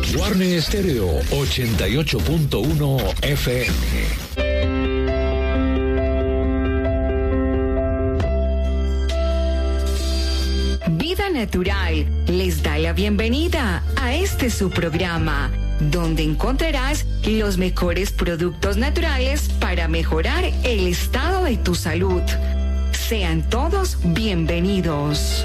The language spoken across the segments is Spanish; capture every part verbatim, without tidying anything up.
Warner Stereo ochenta y ocho punto uno F M. Vida Natural les da la bienvenida a este su programa, donde encontrarás los mejores productos naturales para mejorar el estado de tu salud. Sean todos bienvenidos.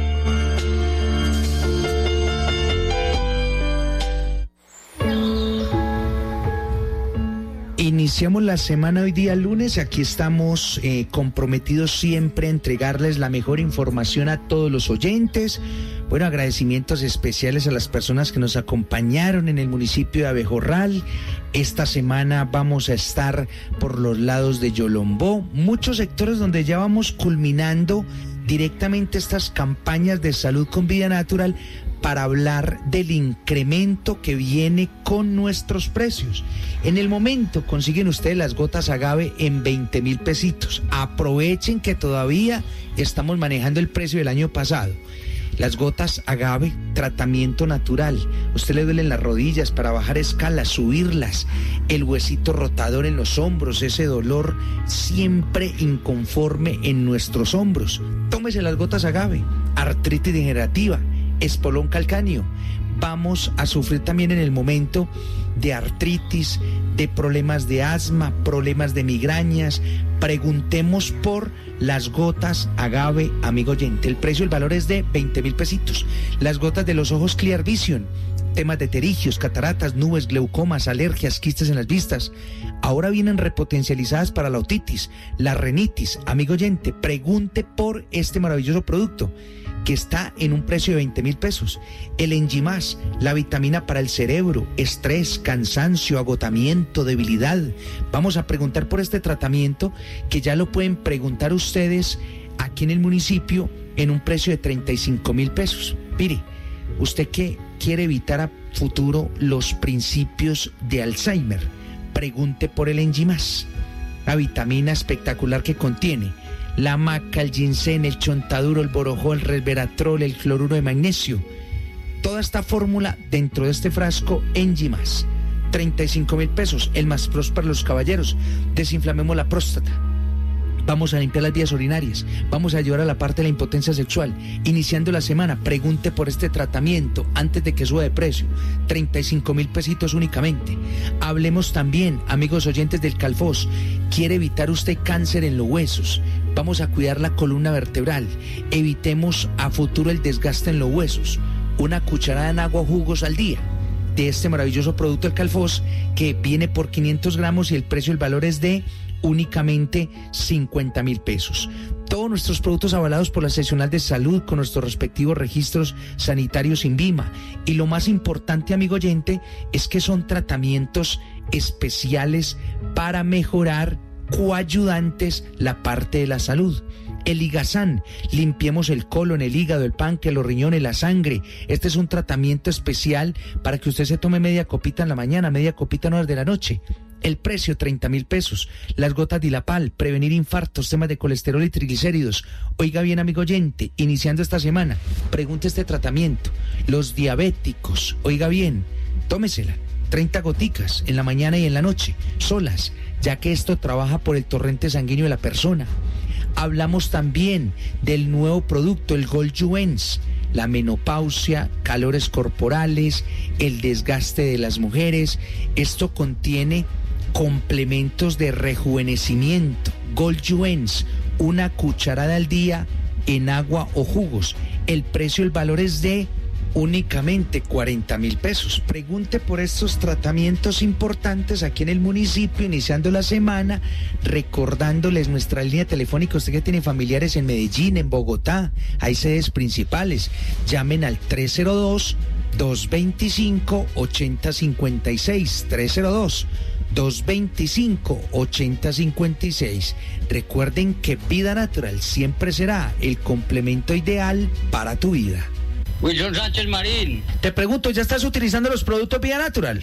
Iniciamos la semana hoy día lunes. Aquí estamos eh, comprometidos siempre a entregarles la mejor información a todos los oyentes. Bueno, agradecimientos especiales a las personas que nos acompañaron en el municipio de Abejorral. Esta semana vamos a estar por los lados de Yolombó, muchos sectores donde ya vamos culminando directamente estas campañas de salud con Vida Natural para hablar del incremento que viene con nuestros precios. En el momento consiguen ustedes las gotas agave en veinte mil pesitos. Aprovechen que todavía estamos manejando el precio del año pasado. Las gotas agave, tratamiento natural. Usted le duelen las rodillas para bajar escalas, subirlas, el huesito rotador en los hombros, ese dolor siempre inconforme en nuestros hombros. Tómese las gotas agave, artritis degenerativa, espolón calcáneo. Vamos a sufrir también en el momento de artritis, de problemas de asma, problemas de migrañas. Preguntemos por las gotas agave, amigo oyente. El precio, el valor es de veinte mil pesitos. Las gotas de los ojos Clear Vision, temas de pterigios, cataratas, nubes, glaucomas, alergias, quistes en las vistas. Ahora vienen repotencializadas para la otitis, la rinitis. Amigo oyente, pregunte por este maravilloso producto que está en un precio de veinte mil pesos. El Enjimás, la vitamina para el cerebro, estrés, cansancio, agotamiento, debilidad. Vamos a preguntar por este tratamiento que ya lo pueden preguntar ustedes aquí en el municipio en un precio de treinta y cinco mil pesos. Mire, usted que quiere evitar a futuro los principios de Alzheimer, pregunte por el Enjimás, la vitamina espectacular que contiene la maca, el ginseng, el chontaduro, el borojó, el resveratrol, el cloruro de magnesio. Toda esta fórmula dentro de este frasco Enjimás. treinta y cinco mil pesos, el más pros para los caballeros. Desinflamemos la próstata. Vamos a limpiar las vías urinarias. Vamos a ayudar a la parte de la impotencia sexual. Iniciando la semana, pregunte por este tratamiento antes de que suba de precio. treinta y cinco mil pesitos únicamente. Hablemos también, amigos oyentes del Calfos. ¿Quiere evitar usted cáncer en los huesos? Vamos a cuidar la columna vertebral. Evitemos a futuro el desgaste en los huesos. Una cucharada en agua o jugos al día de este maravilloso producto del Calfos, que viene por quinientos gramos y el precio, el valor es de únicamente cincuenta mil pesos. Todos nuestros productos avalados por la Seccional de Salud con nuestros respectivos registros sanitarios INVIMA. Y lo más importante, amigo oyente, es que son tratamientos especiales para mejorar, coayudantes, la parte de la salud. El Ligazán, limpiemos el colon, el hígado, el páncreas, los riñones, la sangre. Este es un tratamiento especial para que usted se tome media copita en la mañana, media copita en horas de la noche. El precio, treinta mil pesos. Las gotas Dilapal, prevenir infartos, temas de colesterol y triglicéridos. Oiga bien, amigo oyente, iniciando esta semana, pregunte este tratamiento. Los diabéticos, oiga bien, tómesela. treinta goticas en la mañana y en la noche, solas, ya que esto trabaja por el torrente sanguíneo de la persona. Hablamos también del nuevo producto, el Goljuvens, la menopausia, calores corporales, el desgaste de las mujeres. Esto contiene complementos de rejuvenecimiento. Goljuvens, una cucharada al día en agua o jugos. El precio, el valor es de únicamente cuarenta mil pesos. Pregunte por estos tratamientos importantes aquí en el municipio, iniciando la semana, recordándoles nuestra línea telefónica. Usted que tiene familiares en Medellín, en Bogotá, hay sedes principales. Llamen al tres cero dos, dos dos cinco, ocho cero cinco seis, tres cero dos, dos dos cinco, ocho cero cinco seis. Recuerden que Vida Natural siempre será el complemento ideal para tu vida. Wilson Sánchez Marín. Te pregunto, ¿ya estás utilizando los productos Vida Natural?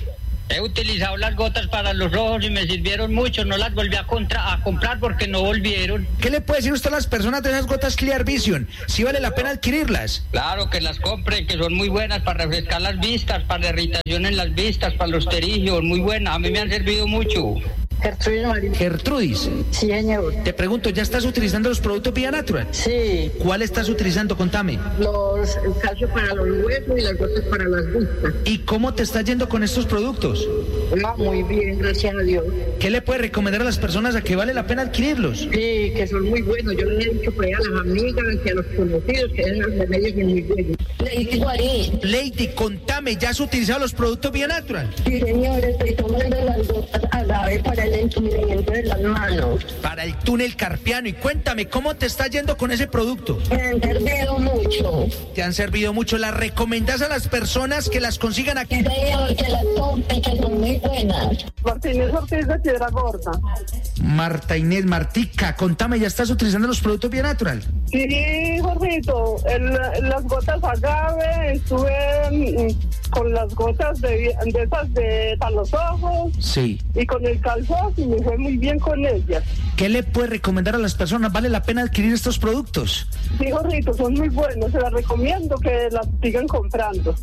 He utilizado las gotas para los ojos y me sirvieron mucho, no las volví a, contra, a comprar porque no volvieron. ¿Qué le puede decir usted a las personas de esas gotas Clear Vision? ¿Sí vale la pena adquirirlas? Claro, que las compren, que son muy buenas para refrescar las vistas, para la irritación en las vistas, para los terigios, muy buenas, a mí me han servido mucho. Gertrudis Marina. Gertrudis. Sí, señor. Te pregunto, ¿ya estás utilizando los productos Vía Natural? Sí. ¿Cuál estás utilizando? Contame. Los, el calcio para los huesos y las gotas para las vistas. ¿Y cómo te está yendo con estos productos? No, muy bien, gracias a Dios. ¿Qué le puedes recomendar a las personas a que vale la pena adquirirlos? Sí, que son muy buenos. Yo les he dicho por ahí a las amigas y a los conocidos que esos remedios son muy buenos. Lady Guarín. Lady, contame, ¿ya has utilizado los productos Vía Natural? Sí, señor, estoy tomando las gotas agave para el entumecimiento de las manos. Para el túnel carpiano. Y cuéntame, ¿cómo te está yendo con ese producto? Me han servido mucho. Te han servido mucho. ¿Las recomendás a las personas que las consigan aquí? Sí, señor, que las compren, que son muy buenas. Marta Inés Ortiz de Piedra Gorda. Marta Inés, Martica, contame, ¿ya estás utilizando los productos Vía Natural? Sí, Jorgito, el, las gotas agave, estuve mm, con las gotas de, de esas de para los ojos. Sí. Y con el calzón, y me fue muy bien con ellas. ¿Qué le puedes recomendar a las personas? ¿Vale la pena adquirir estos productos? Sí, Jorgito, son muy buenos, se las recomiendo que las sigan comprando.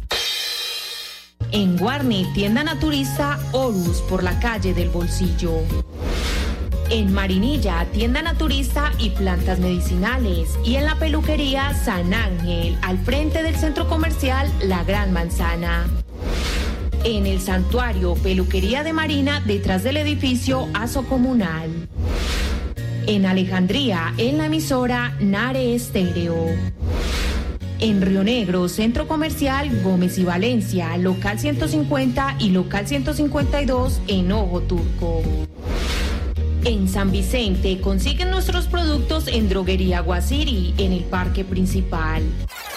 En Guarne, tienda naturista Horus por la calle del Bolsillo. En Marinilla, tienda naturista y plantas medicinales. Y en la peluquería San Ángel, al frente del centro comercial La Gran Manzana. En el santuario Peluquería de Marina, detrás del edificio Aso Comunal. En Alejandría, en la emisora Nare Estéreo. En Río Negro, Centro Comercial Gómez y Valencia, local ciento cincuenta y local ciento cincuenta y dos en Ojo Turco. En San Vicente, consiguen nuestros productos en Droguería Guasiri, en el Parque Principal.